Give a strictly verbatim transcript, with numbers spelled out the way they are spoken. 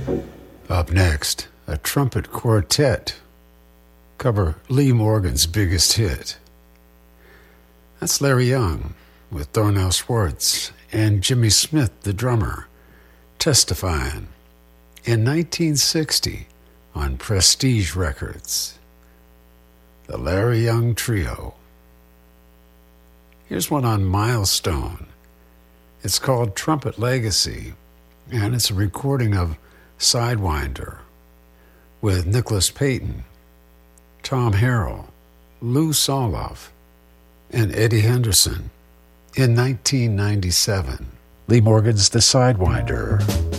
Up next, a trumpet quartet cover Lee Morgan's biggest hit. That's Larry Young with Darnell Schwartz and Jimmy Smith, the drummer, testifying in nineteen sixty on Prestige Records. The Larry Young Trio. Here's one on Milestone. It's called Trumpet Legacy, and it's a recording of Sidewinder with Nicholas Payton, Tom Harrell, Lou Soloff, and Eddie Henderson in nineteen ninety-seven. Lee Morgan's The Sidewinder.